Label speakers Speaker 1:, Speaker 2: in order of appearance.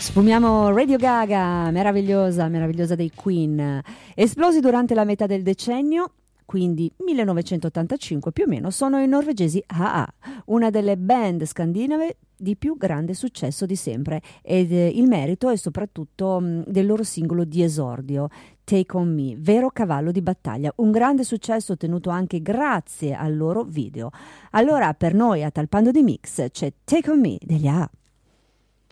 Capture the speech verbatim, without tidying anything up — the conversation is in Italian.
Speaker 1: Sfumiamo Radio Gaga, meravigliosa, meravigliosa dei Queen. Esplosi durante la metà del decennio, quindi millenovecentottantacinque più o meno, sono i norvegesi A A, una delle band scandinave di più grande successo di sempre, ed eh, il merito è soprattutto mh, del loro singolo di esordio, Take On Me, vero cavallo di battaglia, un grande successo ottenuto anche grazie al loro video. Allora per noi a tal pando di mix c'è Take On Me degli A A.